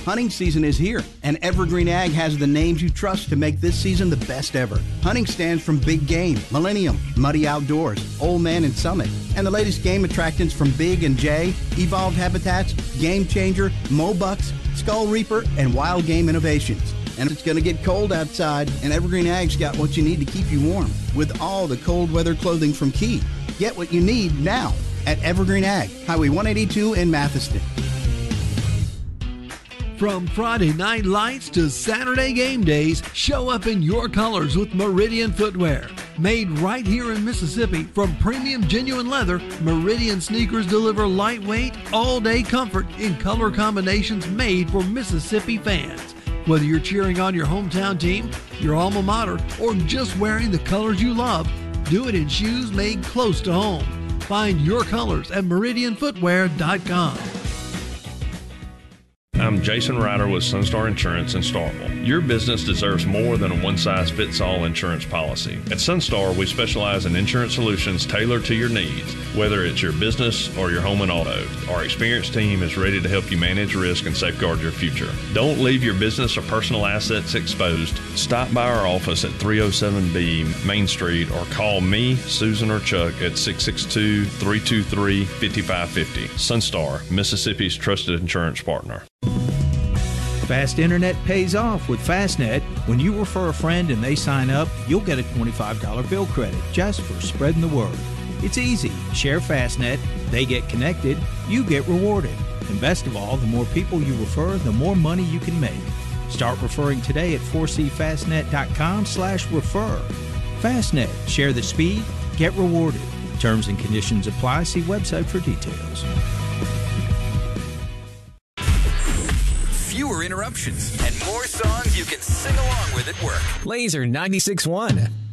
Hunting season is here, and Evergreen Ag has the names you trust to make this season the best ever. Hunting stands from Big Game, Millennium, Muddy Outdoors, Old Man and Summit, and the latest game attractants from Big and J, Evolved Habitats, Game Changer, Mobucks, Skull Reaper, and Wild Game Innovations. And it's going to get cold outside, and Evergreen Ag's got what you need to keep you warm with all the cold weather clothing from Key. Get what you need now at Evergreen Ag, Highway 182 in Mathiston. From Friday night lights to Saturday game days, show up in your colors with Meridian Footwear. Made right here in Mississippi from premium genuine leather, Meridian sneakers deliver lightweight, all-day comfort in color combinations made for Mississippi fans. Whether you're cheering on your hometown team, your alma mater, or just wearing the colors you love, do it in shoes made close to home. Find your colors at meridianfootwear.com. I'm Jason Ryder with Sunstar Insurance in Starkville. Your business deserves more than a one-size-fits-all insurance policy. At Sunstar, we specialize in insurance solutions tailored to your needs, whether it's your business or your home and auto. Our experienced team is ready to help you manage risk and safeguard your future. Don't leave your business or personal assets exposed. Stop by our office at 307B Main Street or call me, Susan, or Chuck at 662-323-5550. Sunstar, Mississippi's trusted insurance partner. Fast internet pays off with Fastnet. When you refer a friend and they sign up, you'll get a $25 bill credit just for spreading the word. It's easy. Share Fastnet, they get connected, you get rewarded. And best of all, the more people you refer, the more money you can make. Start referring today at 4cfastnet.com/refer. Fastnet. Share the speed, get rewarded. Terms and conditions apply. See website for details. Fewer interruptions and more songs you can sing along with at work. Laser 96.1.